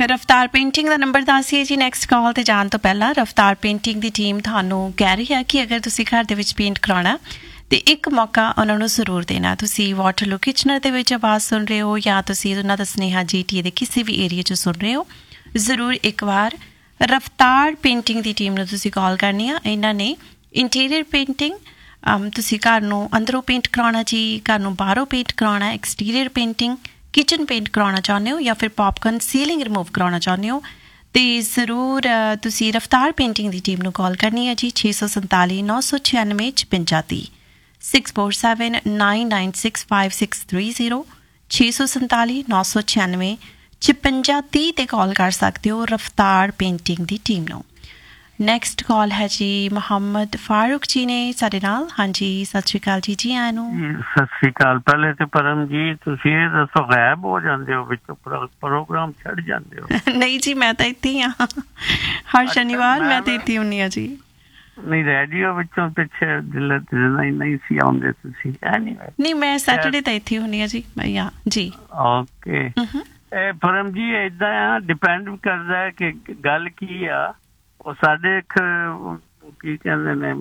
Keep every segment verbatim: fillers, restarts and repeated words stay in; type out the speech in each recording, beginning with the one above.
ਰਫਤਾਰ ਪੇਂਟਿੰਗ ਦਾ ਨੰਬਰ ਦੱਸੀਏ ਜੀ ਨੈਕਸਟ ਕਾਲ 'ਤੇ ਜਾਣ ਤੋਂ ਪਹਿਲਾਂ। ਰਫਤਾਰ ਪੇਂਟਿੰਗ ਦੀ ਟੀਮ ਤੁਹਾਨੂੰ ਕਹਿ ਰਹੀ ਹੈ ਕਿ ਅਗਰ ਤੁਸੀਂ ਘਰ ਦੇ ਵਿੱਚ ਪੇਂਟ ਕਰਾਉਣਾ ਤੇ ਇੱਕ ਮੌਕਾ ਉਹਨਾਂ ਨੂੰ ਜ਼ਰੂਰ ਦੇਣਾ। ਤੁਸੀਂ ਵਾਟਰਲੂ ਕਿਚਨਰ ਦੇ ਵਿੱਚ ਆਵਾਜ਼ ਸੁਣ ਰਹੇ ਹੋ ਜਾਂ ਤੁਸੀਂ ਉਹਨਾਂ ਦਾ ਸੁਨੇਹਾ ਜੀ ਟੀ ਦੇ ਕਿਸੇ ਵੀ ਏਰੀਏ 'ਚ ਸੁਣ ਰਹੇ ਹੋ, ਜ਼ਰੂਰ ਇੱਕ ਵਾਰ ਰਫਤਾਰ ਪੇਂਟਿੰਗ ਦੀ ਟੀਮ ਨੂੰ ਤੁਸੀਂ ਕਾਲ ਕਰਨੀ ਆ। ਇਹਨਾਂ ਨੇ ਇੰਟੀਰੀਅਰ ਪੇਂਟਿੰਗ, ਤੁਸੀਂ ਘਰ ਨੂੰ ਅੰਦਰੋਂ ਪੇਂਟ ਕਰਾਉਣਾ ਜੀ, ਘਰ ਨੂੰ ਬਾਹਰੋਂ ਪੇਂਟ ਕਰਾਉਣਾ, ਐਕਸਟੀਰੀਅਰ ਪੇਂਟਿੰਗ, ਕਿਚਨ ਪੇਂਟ ਕਰਾਉਣਾ ਚਾਹੁੰਦੇ ਹੋ ਜਾਂ ਫਿਰ ਪੌਪਕਰਨ ਸੀਲਿੰਗ ਰਿਮੂਵ ਕਰਾਉਣਾ ਚਾਹੁੰਦੇ ਹੋ ਅਤੇ ਜ਼ਰੂਰ ਤੁਸੀਂ ਰਫਤਾਰ ਪੇਂਟਿੰਗ ਦੀ ਟੀਮ ਨੂੰ ਕਾਲ ਕਰਨੀ ਹੈ ਜੀ ਛੇ ਸੌ ਸੰਤਾਲੀ ਨੌ ਸੌ ਛਿਆਨਵੇਂ ਛਪੰਜਾ ਤੀਹ six four seven nine nine six five six three zero ਛੇ ਸੌ ਸੰਤਾਲੀ ਨੌ ਸੌ ਛਿਆਨਵੇਂ ਛਪੰਜਾ ਤੀਹ 'ਤੇ ਕਾਲ ਕਰ ਸਕਦੇ ਹੋ ਰਫਤਾਰ ਪੇਂਟਿੰਗ ਦੀ ਟੀਮ ਨੂੰ। ਨੈਕਸਟ ਕਾਲ ਹੈ ਜੀ ਮੁਹੰਮਦ ਫਾਰੂਕ ਜੀ ਨੇ ਸਾਡੇ ਨਾਲ। ਹਾਂਜੀ ਸਤਿ ਸ਼੍ਰੀ ਅਕਾਲ ਜੀ। ਜੀ ਆਇਆਂ ਨੂੰ। ਸਤਿ ਸ਼੍ਰੀ ਅਕਾਲ। ਪਹਿਲੇ ਤੇ ਪਰਮ ਜੀ ਤੁਸੀਂ ਇਹ ਦੱਸੋ ਗਾਇਬ ਹੋ ਜਾਂਦੇ ਹੋ ਵਿੱਚੋਂ, ਪ੍ਰੋਗਰਾਮ ਛੱਡ ਜਾਂਦੇ ਹੋ? ਨਹੀਂ ਜੀ ਮੈਂ ਤਾਂ ਇੱਥੇ ਹੀ ਹਾਂ, ਹਰ ਸ਼ਨੀਵਾਰ ਮੈਂ ਤਾਂ ਇੱਥੇ ਹੁੰਦੀ ਹਾਂ ਜੀ। ਨਹੀਂ ਰੇਡੀਓ ਵਿੱਚੋਂ ਪਿੱਛੇ ਨਹੀਂ ਸੀ ਆਉਂਦੇ ਤੁਸੀਂ? ਨਹੀਂ ਮੈਂ ਸੈਟਰਡੇ ਤਾਂ ਇੱਥੇ ਹੁੰਦੀ ਹਾਂ ਜੀ ਭਈਆ ਜੀ। ਓਕੇ ਇਹ ਪਰਮ ਜੀ ਏਦਾਂ ਆ, ਡਿਪੈਂਡ ਕਰਦਾ ਕਿ ਗੱਲ ਕੀ ਆ। ਉਹ ਸਾਡੇ ਇੱਕ ਕੀ ਕਹਿੰਦੇ ਨੇ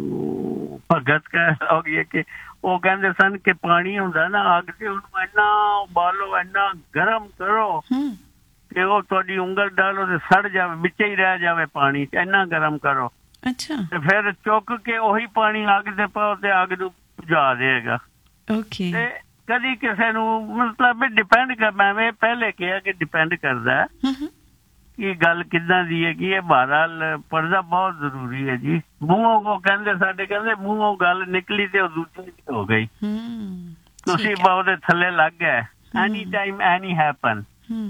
ਭਗਤ ਕਹਿ ਹੋ ਗਈ ਕਿ ਉਹ ਕਹਿੰਦੇ ਸਨ ਕਿ ਪਾਣੀ ਹੁੰਦਾ ਨਾ ਅੱਗ ਤੇ ਉਹਨੂੰ ਇੰਨਾ ਉਬਾਲੋ, ਇੰਨਾ ਗਰਮ ਕਰੋ ਕਿ ਉਹ ਤੁਹਾਡੀ ਉਂਗਲ ਡਾਲੋ ਤੇ ਸੜ ਜਾਵੇ, ਵਿੱਚ ਹੀ ਰਹਿ ਜਾਵੇ ਪਾਣੀ, ਇੰਨਾ ਗਰਮ ਕਰੋ। ਅੱਛਾ। ਤੇ ਫਿਰ ਚੁੱਕ ਕੇ ਉਹੀ ਪਾਣੀ ਅੱਗ ਤੇ ਪਾਓ ਤੇ ਅੱਗ ਨੂੰ ਬੁਝਾ ਦੇਗਾ। ਓਕੇ। ਤੇ ਕਦੀ ਕਿਸੇ ਨੂੰ ਮਤਲਬ ਡਿਪੈਂਡ ਕਰ, ਮੈਂ ਪਹਿਲੇ ਕਿਹਾ ਕਿ ਡਿਪੈਂਡ ਕਰਦਾ ਕਿ ਗੱਲ ਕਿੱਦਾਂ ਦੀ ਹੈ। ਕਿ ਇਹ ਬਹਰਾਲ ਪਰਦਾ ਬਹੁਤ ਜ਼ਰੂਰੀ ਹੈ ਜੀ। ਮੂੰਹੋਂ ਉਹ ਕਹਿੰਦੇ ਸਾਡੇ ਕਹਿੰਦੇ ਮੂੰਹੋਂ ਗੱਲ ਨਿਕਲੀ ਤੇ ਉਹ ਦੂਜੀ ਹੋ ਗਈ, ਤੁਸੀਂ ਉਹਦੇ ਥੱਲੇ ਲੱਗ ਗਏ। ਐਨੀ ਟਾਈਮ ਐਨੀ ਹੈਪਨ।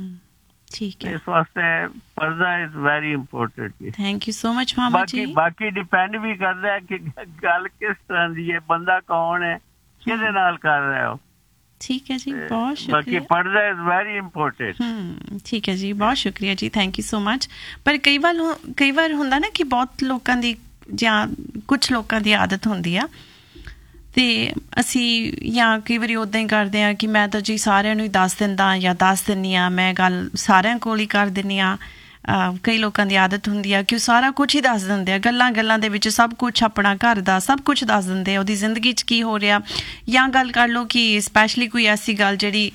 ਠੀਕ ਹੈ। ਇਸ ਵਾਸਤੇ ਪਰਦਾ ਇਜ਼ ਵੈਰੀ ਇੰਪੋਰਟੈਂਟ ਜੀ। ਥੈਂਕ ਯੂ ਸੋ ਮਚ ਮਾਮਾ ਜੀ। ਬਾਕੀ ਡਿਪੈਂਡ ਵੀ ਕਰਦਾ ਕਿ ਗੱਲ ਕਿਸ ਤਰ੍ਹਾਂ ਦੀ ਹੈ, ਬੰਦਾ ਕੌਣ ਹੈ, ਕਿਹਦੇ ਨਾਲ ਕਰ ਰਹੇ ਹੋ। ਠੀਕ ਹੈ ਜੀ, ਬਹੁਤ ਸ਼ੁਕਰੀਆ। ਬਾਕੀ ਪੜ੍ਹਦਾ ਇਜ਼ ਵੈਰੀ ਇੰਪੋਰਟੈਂਟ। ਠੀਕ ਹੈ ਜੀ, ਬਹੁਤ ਸ਼ੁਕਰੀਆ ਜੀ, ਥੈਂਕ ਯੂ ਸੋ ਮਚ। ਪਰ ਕਈ ਵਾਰ ਕਈ ਵਾਰ ਹੁੰਦਾ ਨਾ ਕਿ ਬਹੁਤ ਲੋਕਾਂ ਦੀ ਜਾਂ ਕੁਛ ਲੋਕਾਂ ਦੀ ਆਦਤ ਹੁੰਦੀ ਆ ਅਤੇ ਅਸੀਂ ਜਾਂ ਕਈ ਵਾਰੀ ਉੱਦਾਂ ਹੀ ਕਰਦੇ ਹਾਂ ਕਿ ਮੈਂ ਤਾਂ ਜੀ ਸਾਰਿਆਂ ਨੂੰ ਹੀ ਦੱਸ ਦਿੰਦਾ ਜਾਂ ਦੱਸ ਦਿੰਦੀ ਹਾਂ, ਮੈਂ ਗੱਲ ਸਾਰਿਆਂ ਕੋਲ ਹੀ ਕਰ ਦਿੰਦੀ ਹਾਂ। ਕਈ ਲੋਕਾਂ ਦੀ ਆਦਤ ਹੁੰਦੀ ਆ ਕਿ ਉਹ ਸਾਰਾ ਕੁਛ ਹੀ ਦੱਸ ਦਿੰਦੇ ਆ, ਗੱਲਾਂ ਗੱਲਾਂ ਦੇ ਵਿੱਚ ਸਭ ਕੁਛ, ਆਪਣਾ ਘਰ ਦਾ ਸਭ ਕੁਛ ਦੱਸ ਦਿੰਦੇ ਆ, ਉਹਦੀ ਜ਼ਿੰਦਗੀ 'ਚ ਕੀ ਹੋ ਰਿਹਾ। ਜਾਂ ਗੱਲ ਕਰ ਲਓ ਕਿ ਸਪੈਸ਼ਲੀ ਕੋਈ ਐਸੀ ਗੱਲ ਜਿਹੜੀ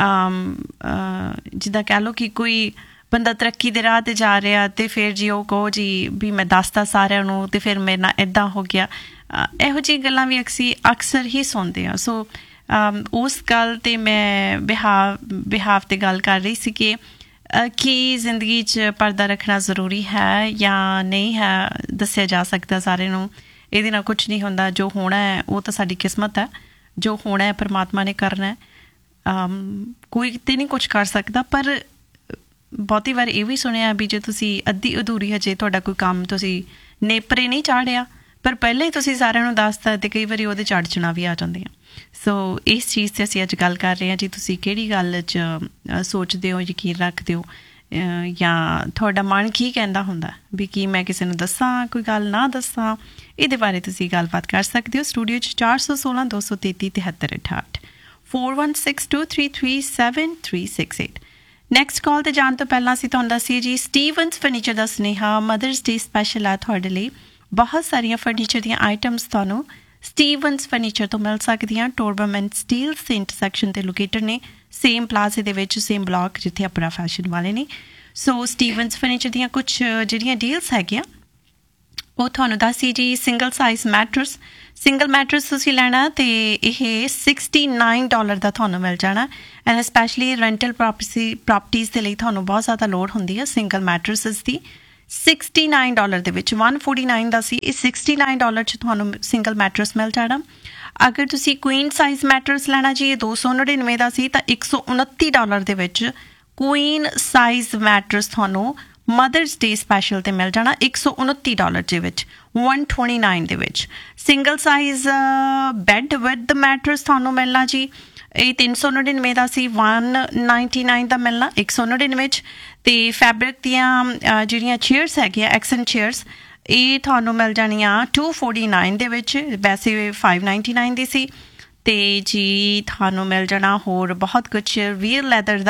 ਜਿੱਦਾਂ ਕਹਿ ਲਓ ਕਿ ਕੋਈ ਬੰਦਾ ਤਰੱਕੀ ਦੇ ਰਾਹ 'ਤੇ ਜਾ ਰਿਹਾ ਅਤੇ ਫਿਰ ਜੀ ਉਹ ਕਹੋ ਜੀ ਵੀ ਮੈਂ ਦੱਸਤਾ ਸਾਰਿਆਂ ਨੂੰ ਅਤੇ ਫਿਰ ਮੇਰੇ ਨਾਲ ਇੱਦਾਂ ਹੋ ਗਿਆ। ਇਹੋ ਜਿਹੀ ਗੱਲਾਂ ਵੀ ਅਸੀਂ ਅਕਸਰ ਹੀ ਸੁਣਦੇ ਹਾਂ। ਸੋ ਉਸ ਗੱਲ 'ਤੇ ਮੈਂ ਬਿਹਾਵ ਬਿਹਾਵ 'ਤੇ ਗੱਲ ਕਰ ਰਹੀ ਸੀ ਕਿ ਕੀ ਜ਼ਿੰਦਗੀ 'ਚ ਪਰਦਾ ਰੱਖਣਾ ਜ਼ਰੂਰੀ ਹੈ ਜਾਂ ਨਹੀਂ ਹੈ। ਦੱਸਿਆ ਜਾ ਸਕਦਾ ਸਾਰਿਆਂ ਨੂੰ ਇਹਦੇ ਨਾਲ ਕੁਛ ਨਹੀਂ ਹੁੰਦਾ, ਜੋ ਹੋਣਾ ਹੈ ਉਹ ਤਾਂ ਸਾਡੀ ਕਿਸਮਤ ਹੈ, ਜੋ ਹੋਣਾ ਹੈ ਪਰਮਾਤਮਾ ਨੇ ਕਰਨਾ ਹੈ, ਕੋਈ ਤਾਂ ਨਹੀਂ ਕੁਛ ਕਰ ਸਕਦਾ। ਪਰ ਬਹੁਤੀ ਵਾਰ ਇਹ ਵੀ ਸੁਣਿਆ ਵੀ ਜੇ ਤੁਸੀਂ ਅੱਧੀ ਅਧੂਰੀ ਹਜੇ ਤੁਹਾਡਾ ਕੋਈ ਕੰਮ ਤੁਸੀਂ ਨੇਪਰੇ ਨਹੀਂ ਚਾੜਿਆ ਪਰ ਪਹਿਲਾਂ ਹੀ ਤੁਸੀਂ ਸਾਰਿਆਂ ਨੂੰ ਦੱਸਤਾ ਅਤੇ ਕਈ ਵਾਰੀ ਉਹਦੇ 'ਚ ਅੜਚਣਾਂ ਵੀ ਆ ਜਾਂਦੀਆਂ। ਸੋ ਇਸ ਚੀਜ਼ 'ਤੇ ਅਸੀਂ ਅੱਜ ਗੱਲ ਕਰ ਰਹੇ ਹਾਂ ਜੀ। ਤੁਸੀਂ ਕਿਹੜੀ ਗੱਲ 'ਚ ਸੋਚਦੇ ਹੋ, ਯਕੀਨ ਰੱਖਦੇ ਹੋ ਜਾਂ ਤੁਹਾਡਾ ਮਨ ਕੀ ਕਹਿੰਦਾ ਹੁੰਦਾ ਵੀ ਕੀ ਮੈਂ ਕਿਸੇ ਨੂੰ ਦੱਸਾਂ, ਕੋਈ ਗੱਲ ਨਾ ਦੱਸਾਂ। ਇਹਦੇ ਬਾਰੇ ਤੁਸੀਂ ਗੱਲਬਾਤ ਕਰ ਸਕਦੇ ਹੋ ਸਟੂਡੀਓ 'ਚ ਚਾਰ ਸੌ ਸੋਲਾਂ ਦੋ ਸੌ ਤੇਤੀ ਤਿਹੱਤਰ ਅਠਾਹਠ four one six two three three seven three six eight. Next call 'ਤੇ ਜਾਣ ਤੋਂ ਪਹਿਲਾਂ ਅਸੀਂ ਤੁਹਾਨੂੰ ਦੱਸੀਏ ਜੀ ਸਟੀਵਨਸ ਫਰਨੀਚਰ ਦਾ ਸੁਨੇਹਾ ਮਦਰਸ ਡੇ ਸਪੈਸ਼ਲ ਆ ਤੁਹਾਡੇ ਲਈ। ਬਹੁਤ ਸਾਰੀਆਂ ਫਰਨੀਚਰ ਦੀਆਂ ਆਈਟਮਸ ਤੁਹਾਨੂੰ ਸਟੀਵਨਸ ਫਰਨੀਚਰ ਤੋਂ ਮਿਲ ਸਕਦੀਆਂ। ਟੋਰਬਾਮੈਂਟ ਸਟੀਲ ਸੇ ਇੰਟਰਸੈਕਸ਼ਨ 'ਤੇ ਲੋਕੇਟਡ ਨੇ, ਸੇਮ ਪਲਾਜ਼ੇ ਦੇ ਵਿੱਚ, ਸੇਮ ਬਲਾਕ ਜਿੱਥੇ ਆਪਣਾ ਫੈਸ਼ਨ ਵਾਲੇ ਨੇ। ਸੋ ਸਟੀਵਨਸ ਫਰਨੀਚਰ ਦੀਆਂ ਕੁਛ ਜਿਹੜੀਆਂ ਡੀਲਸ ਹੈਗੀਆਂ ਉਹ ਤੁਹਾਨੂੰ ਦੱਸੀ ਜੀ। Single size matters, single matters ਤੁਸੀਂ ਲੈਣਾ ਅਤੇ ਇਹ ਸਿਕਸਟੀ ਨਾਈਨ ਡਾਲਰ ਦਾ ਤੁਹਾਨੂੰ ਮਿਲ ਜਾਣਾ। And specially rental property properties ਦੇ ਲਈ ਤੁਹਾਨੂੰ ਬਹੁਤ ਜ਼ਿਆਦਾ ਲੋੜ ਹੁੰਦੀ ਹੈ ਸਿੰਗਲ ਮੈਟਰਸਿਸ ਦੀ। ਸਿਕਸਟੀ ਨਾਈਨ ਡਾਲਰ ਦੇ ਵਿੱਚ ਵਨ ਫੋਰਟੀ ਨਾਈਨ ਦਾ ਸੀ, ਇਹ ਸਿਕਸਟੀ ਨਾਈਨ ਡਾਲਰ 'ਚ ਤੁਹਾਨੂੰ ਸਿੰਗਲ ਮੈਟਰਸ ਮਿਲ ਜਾਣਾ। ਅਗਰ ਤੁਸੀਂ ਕੁਈਨ ਸਾਈਜ਼ ਮੈਟਰਸ ਲੈਣਾ ਜੀ, ਇਹ ਦੋ ਸੌ ਨੜਿਨਵੇਂ ਦਾ ਸੀ ਤਾਂ ਇੱਕ ਸੌ ਉਨੱਤੀ ਡਾਲਰ ਦੇ ਵਿੱਚ ਕੁਈਨ ਸਾਈਜ਼ ਮੈਟਰਸ ਤੁਹਾਨੂੰ ਮਦਰਸ ਡੇ ਸਪੈਸ਼ਲ 'ਤੇ ਮਿਲ ਜਾਣਾ ਇੱਕ ਸੌ ਉਨੱਤੀ ਡਾਲਰ ਦੇ ਵਿੱਚ, ਵਨ ਟਵੈਂਟੀ ਨਾਈਨ ਦੇ ਵਿੱਚ। Single size bed with matters ਤੁਹਾਨੂੰ ਮਿਲਣਾ ਜੀ, ਇਹ ਤਿੰਨ ਸੌ ਨੜਿਨਵੇਂ ਦਾ ਸੀ, ਵਨ ਨਾਈਨਟੀ ਨਾਈਨ ਦਾ ਮਿਲਣਾ ਇੱਕ ਸੌ ਨੜਿਨਵੇਂ 'ਚ। ਅਤੇ ਫੈਬਰਿਕ ਦੀਆਂ ਜਿਹੜੀਆਂ ਚੇਅਰਸ ਹੈਗੀਆਂ ਐਕਸਨ ਚੇਅਰਸ, ਇਹ ਤੁਹਾਨੂੰ ਮਿਲ ਜਾਣੀਆਂ ਟੂ ਫੋਰਟੀ ਨਾਈਨ ਦੇ ਵਿੱਚ, ਵੈਸੇ ਫਾਈਵ ਨਾਈਨਟੀ ਨਾਈਨ ਦੀ ਸੀ। ਅਤੇ ਜੀ ਤੁਹਾਨੂੰ ਮਿਲ ਜਾਣਾ ਹੋਰ ਬਹੁਤ ਕੁਛ ਰੀਅਲ ਲੈਦਰ ਦਾ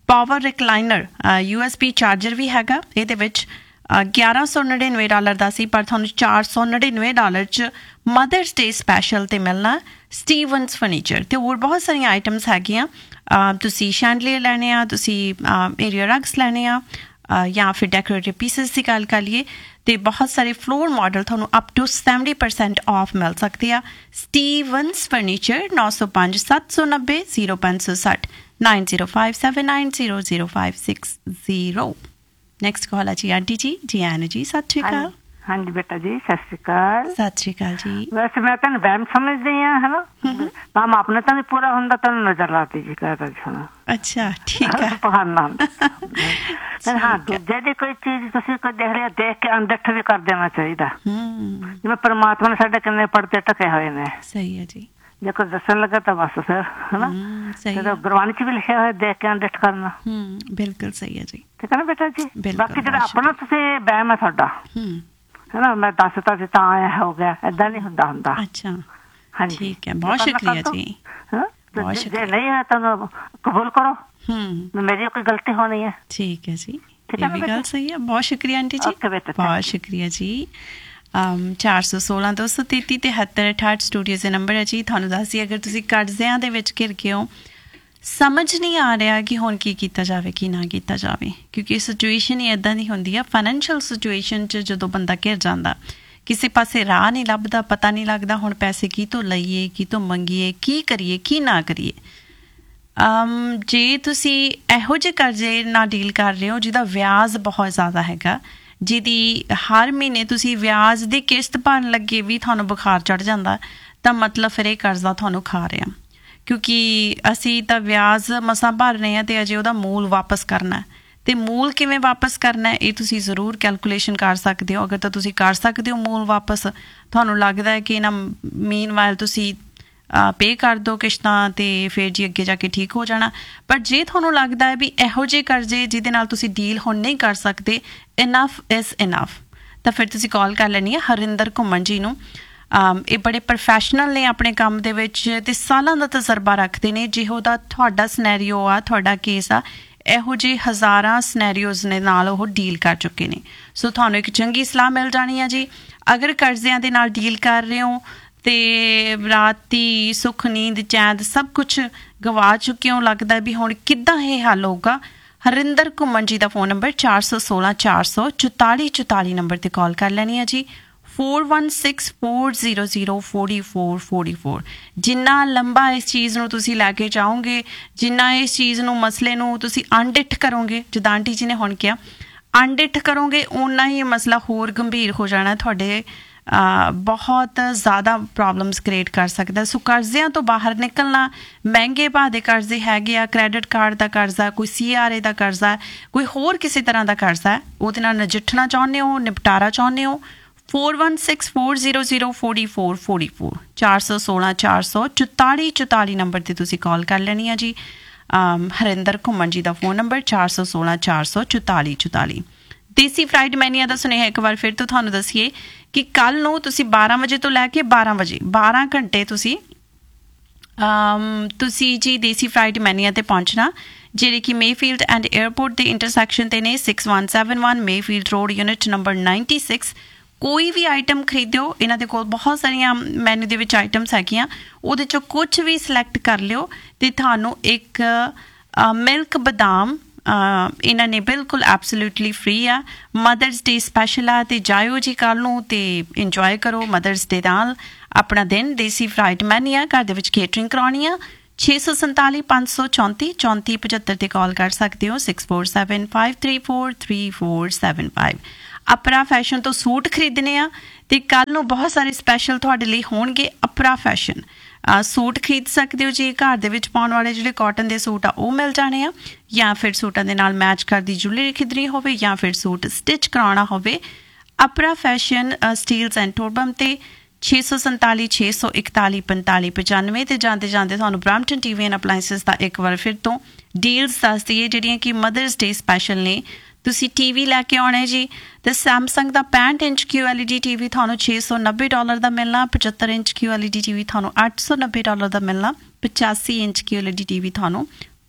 power recliner U S B charger ਵੀ ਹੈਗਾ ਇਹਦੇ ਵਿੱਚ। ਗਿਆਰਾਂ ਸੌ ਨੜਿਨਵੇਂ ਡਾਲਰ ਦਾ ਸੀ, ਪਰ ਤੁਹਾਨੂੰ ਚਾਰ ਸੌ ਨੜਿਨਵੇਂ ਡਾਲਰ 'ਚ ਮਦਰਸ ਡੇ ਸਪੈਸ਼ਲ 'ਤੇ ਮਿਲਣਾ ਸਟੀਵਨਸ ਫਰਨੀਚਰ। ਅਤੇ ਹੋਰ ਬਹੁਤ ਸਾਰੀਆਂ ਆਈਟਮਸ ਹੈਗੀਆਂ। ਤੁਸੀਂ ਸ਼ੈਂਡਲੀਅਰ ਲੈਣੇ ਆ, ਤੁਸੀਂ ਏਰੀਆ ਰਗਸ ਲੈਣੇ ਆ, ਜਾਂ ਫਿਰ ਡੈਕੋਰੇਟਿਵ ਪੀਸਿਸ ਦੀ ਗੱਲ ਕਰ ਲਈਏ ਤੇ ਬਹੁਤ ਸਾਰੇ ਫਲੋਰ ਮਾਡਲ ਤੁਹਾਨੂੰ up to seventy percent off ਮਿਲ ਸਕਦੇ ਆ। ਸਟੀਵਨਸ ਫਰਨੀਚਰ ਨੌ ਸੌ ਪੰਜ ਸੱਤ ਸੌ ਨੱਬੇ ਜ਼ੀਰੋ ਪੰਜ ਸੌ ਸੱਠ nine zero five seven nine zero zero five six zero. Next call ਹੈ ਜੀ ਆਂਟੀ ਜੀ। ਜੀ ਆਨ ਜੀ, ਸਤਿ ਸ਼੍ਰੀ ਅਕਾਲ। ਹਾਂਜੀ ਬੇਟਾ ਜੀ, ਸਤਿ ਸ਼੍ਰੀ ਅਕਾਲ। ਸਤਿ ਸ਼੍ਰੀ ਅਕਾਲ ਜੀ। ਵੈਸੇ ਮੈਂ ਤੈਨੂੰ ਵਹਿਮ ਸਮਝਦੀ ਹਾਂ, ਹੈ ਨਾ, ਕੰਮ ਆਪਣੇ ਤਾਂ ਨਹੀਂ ਪੂਰਾ ਹੁੰਦਾ, ਤੈਨੂੰ ਨਜ਼ਰ ਲਾਤੀ ਜੀ ਕਹਿ ਸੁਣਾ। ਅੱਛਾ, ਠੀਕ ਹੈ। ਬਹਾਨਾ ਹਾਂ, ਦੂਜੇ ਦੀ ਕੋਈ ਚੀਜ਼ ਤੁਸੀਂ ਕੋਈ ਦੇਖ ਲਿਆ, ਦੇਖ ਕੇ ਅਣਦੇਖ ਵੀ ਕਰ ਦੇਣਾ ਚਾਹੀਦਾ। ਜਿਵੇਂ ਪਰਮਾਤਮਾ ਨੇ ਸਾਡੇ ਕਿੰਨੇ ਪਰਦੇ ਢਕੇ ਹੋਏ ਨੇ। ਸਹੀ ਹੈ ਜੀ। ਜੇ ਕੋਈ ਦੱਸਣ ਲੱਗਾ ਤਾਂ ਬਸ ਫਿਰ ਹਨਾ, ਗੁਰਬਾਣੀ ਚ ਵੀ ਲਿਖਿਆ ਹੋਇਆ ਦੇਖ ਕੇ ਅਣਦੇਖ ਕਰਨਾ। ਬਿਲਕੁਲ ਸਹੀ ਹੈ ਜੀ। ਠੀਕ ਹੈ ਨਾ ਬੇਟਾ ਜੀ। ਬਾਕੀ ਜਿਹੜਾ ਆਪਣਾ ਤੁਸੀਂ ਵਹਿਮ ਹੈ ਤੁਹਾਡਾ, ਹੈਨਾ, ਮੈਂ ਦੱਸਤਾ ਸੀ ਤਾਂ ਆਇਆ ਹੋ ਗਿਆ, ਏਦਾਂ ਨਹੀਂ ਹੁੰਦਾ ਹੁੰਦਾ। ਅੱਛਾ, ਹਾਂਜੀ, ਠੀਕ ਹੈ, ਬਹੁਤ ਸ਼ੁਕਰੀਆ ਜੀ। ਜੇ ਨਹੀਂ ਹੈ ਤਾਂ ਕਬੂਲ ਕਰੋ, ਮੇਰੀ ਕੋਈ ਗਲਤੀ ਹੋਣੀ ਹੈ। ਠੀਕ ਹੈ ਜੀ, ਇਹ ਵੀ ਗੱਲ ਸਹੀ ਹੈ। ਬਹੁਤ ਸ਼ੁਕਰੀਆ ਆਂਟੀ ਜੀ, ਬਹੁਤ ਸ਼ੁਕਰੀਆ ਜੀ। ਚਾਰ ਸੌ ਸੋਲਾਂ ਦੋ ਸੌ ਤੇਤੀ ਤਿਹੱਤਰ ਅਠਾਹਠ ਸਟੂਡੀਓ ਦੇ ਨੰਬਰ ਹੈ ਜੀ। ਤੁਹਾਨੂੰ ਦੱਸਦੀ, ਅਗਰ ਤੁਸੀਂ ਕਰਜ਼ਿਆਂ ਦੇ ਵਿੱਚ ਘਿਰ ਕੇ ਹੋ, ਸਮਝ ਨਹੀਂ ਆ ਰਿਹਾ ਕਿ ਹੁਣ ਕੀ ਕੀਤਾ ਜਾਵੇ ਕੀ ਨਾ ਕੀਤਾ ਜਾਵੇ, ਕਿਉਂਕਿ ਸਿਚੁਏਸ਼ਨ ਹੀ ਇੱਦਾਂ ਦੀ ਹੁੰਦੀ ਆ। ਫਾਈਨੈਂਸ਼ੀਅਲ ਸਿਚੁਏਸ਼ਨ 'ਚ ਜਦੋਂ ਬੰਦਾ ਘਿਰ ਜਾਂਦਾ, ਕਿਸੇ ਪਾਸੇ ਰਾਹ ਨਹੀਂ ਲੱਭਦਾ, ਪਤਾ ਨਹੀਂ ਲੱਗਦਾ ਹੁਣ ਪੈਸੇ ਕੀ ਤੋਂ ਲਈਏ, ਕੀ ਤੋਂ ਮੰਗੀਏ, ਕੀ ਕਰੀਏ ਕੀ ਨਾ ਕਰੀਏ। ਜੇ ਤੁਸੀਂ ਇਹੋ ਜਿਹੇ ਕਰਜ਼ੇ ਨਾਲ ਡੀਲ ਕਰ ਰਹੇ ਹੋ ਜਿਹਦਾ ਵਿਆਜ ਬਹੁਤ ਜ਼ਿਆਦਾ ਹੈਗਾ, ਜਿਹਦੀ ਹਰ ਮਹੀਨੇ ਤੁਸੀਂ ਵਿਆਜ ਦੀ ਕਿਸ਼ਤ ਭਰਨ ਲੱਗੇ ਵੀ ਤੁਹਾਨੂੰ ਬੁਖਾਰ ਚੜ੍ਹ ਜਾਂਦਾ, ਤਾਂ ਮਤਲਬ ਫਿਰ ਇਹ ਕਰਜ਼ਾ ਤੁਹਾਨੂੰ ਖਾ ਰਿਹਾ। ਕਿਉਂਕਿ ਅਸੀਂ ਤਾਂ ਵਿਆਜ ਮਸਾਂ ਭਰ ਰਹੇ ਹਾਂ ਅਤੇ ਅਜੇ ਉਹਦਾ ਮੂਲ ਵਾਪਸ ਕਰਨਾ, ਅਤੇ ਮੂਲ ਕਿਵੇਂ ਵਾਪਸ ਕਰਨਾ ਇਹ ਤੁਸੀਂ ਜ਼ਰੂਰ ਕੈਲਕੂਲੇਸ਼ਨ ਕਰ ਸਕਦੇ ਹੋ। ਅਗਰ ਤਾਂ ਤੁਸੀਂ ਕਰ ਸਕਦੇ ਹੋ ਮੂਲ ਵਾਪਸ, ਤੁਹਾਨੂੰ ਲੱਗਦਾ ਹੈ ਕਿ ਇਹਨਾਂ ਮੀਨ ਵਾਇਲ ਤੁਸੀਂ ਪੇ ਕਰ ਦਿਓ ਕਿਸ਼ਤਾਂ ਅਤੇ ਫਿਰ ਜੀ ਅੱਗੇ ਜਾ ਕੇ ਠੀਕ ਹੋ ਜਾਣਾ। ਪਰ ਜੇ ਤੁਹਾਨੂੰ ਲੱਗਦਾ ਹੈ ਵੀ ਇਹੋ ਜਿਹੇ ਕਰਜ਼ੇ ਜਿਹਦੇ ਨਾਲ ਤੁਸੀਂ ਡੀਲ ਹੁਣ ਨਹੀਂ ਕਰ ਸਕਦੇ, ਇਨਫ ਇਜ਼ ਇਨਫ, ਤਾਂ ਫਿਰ ਤੁਸੀਂ ਕਾਲ ਕਰ ਲੈਣੀ ਹੈ ਹਰਿੰਦਰ ਘੁੰਮਣ ਜੀ ਨੂੰ। ਇਹ ਬੜੇ ਪ੍ਰੋਫੈਸ਼ਨਲ ਨੇ ਆਪਣੇ ਕੰਮ ਦੇ ਵਿੱਚ ਅਤੇ ਸਾਲਾਂ ਦਾ ਤਜਰਬਾ ਰੱਖਦੇ ਨੇ। ਜਿਹੋ ਦਾ ਤੁਹਾਡਾ ਸਨੈਰੀਓ ਆ, ਤੁਹਾਡਾ ਕੇਸ ਆ, ਇਹੋ ਜਿਹੇ ਹਜ਼ਾਰਾਂ ਸਨੈਰੀਓਜ਼ ਨੇ ਨਾਲ ਉਹ ਡੀਲ ਕਰ ਚੁੱਕੇ ਨੇ। ਸੋ ਤੁਹਾਨੂੰ ਇੱਕ ਚੰਗੀ ਸਲਾਹ ਮਿਲ ਜਾਣੀ ਆ ਜੀ। ਅਗਰ ਕਰਜ਼ਿਆਂ ਦੇ ਨਾਲ ਡੀਲ ਕਰ ਰਹੇ ਹੋ ਅਤੇ ਰਾਤੀ ਸੁੱਖ ਨੀਂਦ ਚੈਨ ਸਭ ਕੁਛ ਗਵਾ ਚੁੱਕੇ ਹੋ, ਲੱਗਦਾ ਵੀ ਹੁਣ ਕਿੱਦਾਂ ਇਹ ਹੱਲ ਹੋਊਗਾ, ਹਰਿੰਦਰ ਘੁੰਮਣ ਜੀ ਦਾ ਫੋਨ ਨੰਬਰ ਚਾਰ ਸੌ ਸੋਲਾਂ ਚਾਰ ਸੌ ਚੁਤਾਲੀ ਚੁਤਾਲੀ ਨੰਬਰ 'ਤੇ ਕਾਲ ਕਰ ਲੈਣੀ ਹੈ ਜੀ। Four one six four zero zero forty four forty four. ਜਿੰਨਾ ਲੰਬਾ ਇਸ ਚੀਜ਼ ਨੂੰ ਤੁਸੀਂ ਲੈ ਕੇ ਜਾਓਗੇ, ਜਿੰਨਾ ਇਸ ਚੀਜ਼ ਨੂੰ ਮਸਲੇ ਨੂੰ ਤੁਸੀਂ ਅਣਡਿੱਠ ਕਰੋਗੇ, ਜਿੱਦਾਂ ਆਂਟੀ ਜੀ ਨੇ ਹੁਣ ਕਿਹਾ, ਅਣਡਿੱਠ ਕਰੋਗੇ, ਓਨਾ ਹੀ ਮਸਲਾ ਹੋਰ ਗੰਭੀਰ ਹੋ ਜਾਣਾ, ਤੁਹਾਡੇ ਬਹੁਤ ਜ਼ਿਆਦਾ ਪ੍ਰੋਬਲਮਸ ਕ੍ਰੀਏਟ ਕਰ ਸਕਦਾ। ਸੋ ਕਰਜ਼ਿਆਂ ਤੋਂ ਬਾਹਰ ਨਿਕਲਣਾ, ਮਹਿੰਗੇ ਭਾਅ ਦੇ ਕਰਜ਼ੇ ਹੈਗੇ ਆ, ਕ੍ਰੈਡਿਟ ਕਾਰਡ ਦਾ ਕਰਜ਼ਾ, ਕੋਈ ਸੀ ਆਰ ਏ ਦਾ ਕਰਜ਼ਾ, ਕੋਈ ਹੋਰ ਕਿਸੇ ਤਰ੍ਹਾਂ ਦਾ ਕਰਜ਼ਾ, ਉਹਦੇ ਨਾਲ ਨਜਿੱਠਣਾ ਚਾਹੁੰਦੇ ਹੋ, ਨਿਪਟਾਰਾ ਚਾਹੁੰਦੇ ਹੋ, four one six four zero zero forty four forty four ਚਾਰ ਸੌ ਸੋਲਾਂ ਚਾਰ ਸੌ ਚੁਤਾਲੀ ਚੁਤਾਲੀ ਨੰਬਰ 'ਤੇ ਤੁਸੀਂ ਕਾਲ ਕਰ ਲੈਣੀ ਆ ਜੀ। ਹਰਿੰਦਰ ਘੁੰਮਣ ਜੀ ਦਾ ਫੋਨ ਨੰਬਰ ਚਾਰ ਸੌ ਸੋਲਾਂ ਚਾਰ ਸੌ ਚੁਤਾਲੀ ਚੁਤਾਲੀ। ਦੇਸੀ ਫਰਾਈਡ ਮੈਨੀਆ ਦਾ ਸੁਨੇਹਾ ਇੱਕ ਵਾਰ ਫਿਰ ਤੋਂ ਤੁਹਾਨੂੰ ਦੱਸੀਏ ਕਿ ਕੱਲ੍ਹ ਨੂੰ ਤੁਸੀਂ ਬਾਰਾਂ ਵਜੇ ਤੋਂ ਲੈ ਕੇ ਬਾਰਾਂ ਵਜੇ ਬਾਰਾਂ ਘੰਟੇ ਤੁਸੀਂ ਤੁਸੀਂ ਜੀ ਦੇਸੀ ਫਰਾਈਡ ਮੈਨੀਆ 'ਤੇ ਪਹੁੰਚਣਾ, ਜਿਹੜੇ ਕਿ ਮੇਫੀਲਡ ਐਂਡ ਏਅਰਪੋਰਟ ਦੇ ਇੰਟਰਸੈਕਸ਼ਨ 'ਤੇ ਨੇ। Six one seven one Mayfield road, unit number ninety six. ਕੋਈ ਵੀ ਆਈਟਮ ਖਰੀਦਿਓ, ਇਹਨਾਂ ਦੇ ਕੋਲ ਬਹੁਤ ਸਾਰੀਆਂ ਮੈਨੂ ਦੇ ਵਿੱਚ ਆਈਟਮਸ ਹੈਗੀਆਂ, ਉਹਦੇ 'ਚੋਂ ਕੁਛ ਵੀ ਸਿਲੈਕਟ ਕਰ ਲਿਓ ਅਤੇ ਤੁਹਾਨੂੰ ਇੱਕ ਮਿਲਕ ਬਦਾਮ ਇਹਨਾਂ ਨੇ ਬਿਲਕੁਲ ਐਬਸੋਲਿਊਟਲੀ ਫ੍ਰੀ ਆ। ਮਦਰਸ ਡੇ ਸਪੈਸ਼ਲ ਆ, ਅਤੇ ਜਾਇਓ ਜੀ ਕੱਲ੍ਹ ਨੂੰ ਅਤੇ ਇੰਜੋਏ ਕਰੋ ਮਦਰਸ ਡੇ ਨਾਲ ਆਪਣਾ ਦਿਨ। ਦੇਸੀ ਫਰਾਈਡ ਮੈਨੀਆ, ਘਰ ਦੇ ਵਿੱਚ ਕੇਟਰਿੰਗ ਕਰਾਉਣੀ ਆ। ਛੇ ਸੌ ਸੰਤਾਲੀ ਪੰਜ ਸੌ ਚੌਂਤੀ ਚੌਂਤੀ ਪਝੱਤਰ 'ਤੇ ਕਾਲ ਕਰ ਸਕਦੇ ਹੋ। Six four seven five three four three four seven five. Apra fashion ਤੋਂ ਸੂਟ ਖਰੀਦਣੇ ਆ ਅਤੇ ਕੱਲ੍ਹ ਨੂੰ ਬਹੁਤ ਸਾਰੇ ਸਪੈਸ਼ਲ ਤੁਹਾਡੇ ਲਈ ਹੋਣਗੇ। ਅਪਰਾ ਫੈਸ਼ਨ ਸੂਟ ਖਰੀਦ ਸਕਦੇ ਹੋ ਜੀ। ਘਰ ਦੇ ਵਿੱਚ ਪਾਉਣ ਵਾਲੇ ਜਿਹੜੇ ਕਾਟਨ ਦੇ ਸੂਟ ਆ ਉਹ ਮਿਲ ਜਾਣੇ ਆ, ਜਾਂ ਫਿਰ ਸੂਟਾਂ ਦੇ ਨਾਲ ਮੈਚ ਕਰਦੀ ਜੁਐਲਰੀ ਖਰੀਦਣੀ ਹੋਵੇ, ਜਾਂ ਫਿਰ ਸੂਟ ਸਟਿਚ ਕਰਾਉਣਾ ਹੋਵੇ। ਅਪਰਾ ਫੈਸ਼ਨ ਸਟੀਲਸ ਐਂਡ ਟੋਰਬਮ 'ਤੇ ਛੇ ਸੌ ਸੰਤਾਲੀ ਛੇ ਸੌ ਇਕਤਾਲੀ ਪੰਤਾਲੀ ਪਚਾਨਵੇਂ 'ਤੇ ਜਾਂਦੇ ਜਾਂਦੇ ਤੁਹਾਨੂੰ Brampton T V and appliances ਦਾ ਇੱਕ ਵਾਰ ਫਿਰ ਤੋਂ ਡੀਲਸ ਦੱਸ ਦਈਏ, ਜਿਹੜੀਆਂ ਕਿ ਮਦਰਸ ਡੇ ਸਪੈਸ਼ਲ ਨੇ। ਤੁਸੀਂ ਟੀ ਵੀ ਲੈ ਕੇ ਆਉਣਾ ਜੀ, ਅਤੇ ਸੈਮਸੰਗ ਦਾ ਪੈਂਹਠ inch Q L E D T V ਤੁਹਾਨੂੰ ਛੇ ਸੌ ਨੱਬੇ ਡਾਲਰ ਦਾ ਮਿਲਣਾ। ਪਚੱਤਰ inch Q L E D T V ਤੁਹਾਨੂੰ ਅੱਠ ਸੌ ਨੱਬੇ ਡਾਲਰ ਦਾ ਮਿਲਣਾ। ਪਚਾਸੀ inch Q L E D T V ਤੁਹਾਨੂੰ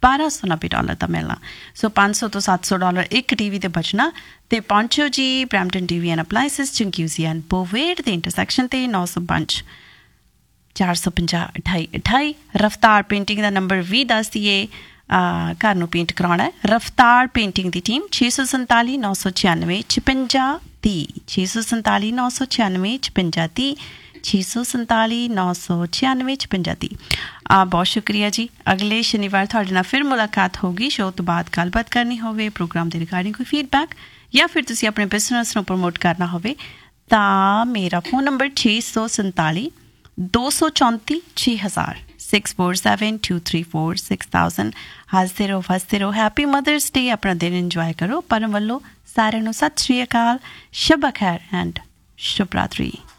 ਬਾਰਾਂ ਸੌ ਨੱਬੇ ਡਾਲਰ ਦਾ ਮਿਲਣਾ। ਸੋ ਪੰਜ ਸੌ ਤੋਂ ਸੱਤ ਸੌ ਡਾਲਰ ਇੱਕ ਟੀ ਵੀ ਤੇ ਬਚਣਾ। ਤੇ ਪਹੁੰਚੋ ਜੀ Brampton T V and appliances ਚੰਕਿਊਜ਼ੀ and ਬੋਵੇਡ ਦੇ ਇੰਟਰਸੈਕਸ਼ਨ ਤੇ ਨੌ ਸੌ ਪੰਜ ਚਾਰ ਸੌ ਪੰਜਾਹ ਅਠਾਈ ਅਠਾਈ। ਰਫਤਾਰ ਪੇਂਟਿੰਗ ਦਾ ਨੰਬਰ ਵੀ ਦੱਸ ਦਈਏ, ਘਰ ਨੂੰ ਪੇਂਟ ਕਰਾਉਣਾ ਹੈ। ਰਫਤਾਰ ਪੇਂਟਿੰਗ ਦੀ ਟੀਮ ਛੇ ਸੌ ਸੰਤਾਲੀ ਨੌ ਸੌ ਛਿਆਨਵੇਂ ਛਪੰਜਾ ਤੀਹ ਛੇ ਸੌ ਸੰਤਾਲੀ ਨੌ ਸੌ ਛਿਆਨਵੇਂ ਛਪੰਜਾ ਤੀਹ ਛੇ ਸੌ ਸੰਤਾਲੀ ਨੌ ਸੌ ਛਿਆਨਵੇਂ ਛਪੰਜਾ ਤੀਹ। ਬਹੁਤ ਸ਼ੁਕਰੀਆ ਜੀ। ਅਗਲੇ ਸ਼ਨੀਵਾਰ ਤੁਹਾਡੇ ਨਾਲ ਫਿਰ ਮੁਲਾਕਾਤ ਹੋਊਗੀ। ਸ਼ੋਅ ਤੋਂ ਬਾਅਦ ਗੱਲਬਾਤ ਕਰਨੀ ਹੋਵੇ, ਪ੍ਰੋਗਰਾਮ ਦੇ ਰਿਗਾਰਡਿੰਗ ਕੋਈ ਫੀਡਬੈਕ ਜਾਂ ਫਿਰ ਤੁਸੀਂ ਆਪਣੇ ਬਿਜ਼ਨਸ ਨੂੰ ਪ੍ਰਮੋਟ ਕਰਨਾ ਹੋਵੇ ਤਾਂ ਮੇਰਾ ਫੋਨ ਨੰਬਰ ਛੇ ਸੌ ਸੰਤਾਲੀ ਦੋ ਸੌ ਚੌਂਤੀ ਛੇ ਹਜ਼ਾਰ six four seven two three four six thousand. ਹੱਸਦੇ ਰਹੋ ਹੱਸਦੇ ਰਹੋ। ਹੈਪੀ ਮਦਰਸ ਡੇ। ਆਪਣਾ ਦਿਨ ਇੰਜੋਏ ਕਰੋ। ਪਰਮ ਵੱਲੋਂ ਸਾਰਿਆਂ ਨੂੰ ਸਤਿ ਸ਼੍ਰੀ ਅਕਾਲ, ਸ਼ਬ ਖੈਰ ਐਂਡ ਸ਼ੁਭ ਰਾਤਰੀ।